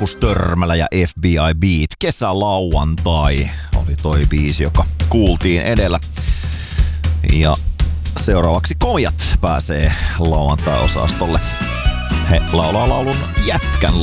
Markus Törmälä ja FBI Beat. Kesälauantai oli toi biisi, joka kuultiin edellä. Ja seuraavaksi Komijat pääsee lauantai-osastolle. He laulaa laulun Jätkän